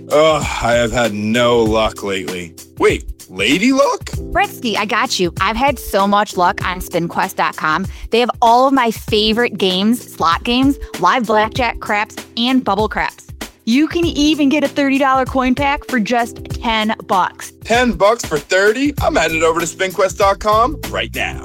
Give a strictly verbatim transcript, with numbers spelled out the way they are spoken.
Ugh, I have had no luck lately. Wait, lady luck? Bretsky, I got you. I've had so much luck on spin quest dot com. They have all of my favorite games, slot games, live blackjack, craps, and bubble craps. You can even get a thirty dollars coin pack for just ten bucks. ten bucks for thirty? I'm headed over to spin quest dot com right now.